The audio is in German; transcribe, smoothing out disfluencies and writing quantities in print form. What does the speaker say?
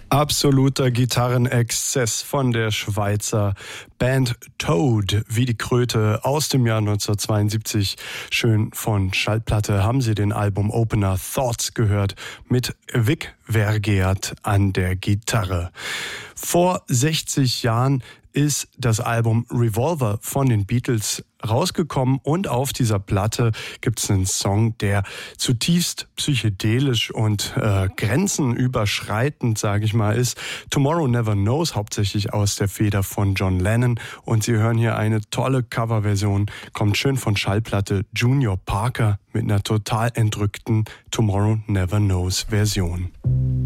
Absoluter Gitarrenexzess von der Schweizer Band Toad, wie die Kröte, aus dem Jahr 1972. Schön von Schallplatte haben Sie den Album-Opener Thoughts gehört mit Vic Vergeat an der Gitarre. Vor 60 Jahren ist das Album Revolver von den Beatles rausgekommen und auf dieser Platte gibt es einen Song, der zutiefst psychedelisch und grenzenüberschreitend, sage ich mal, ist. Tomorrow Never Knows, hauptsächlich aus der Feder von John Lennon, und Sie hören hier eine tolle Coverversion, kommt schön von Schallplatte Junior Parker mit einer total entrückten Tomorrow Never Knows Version.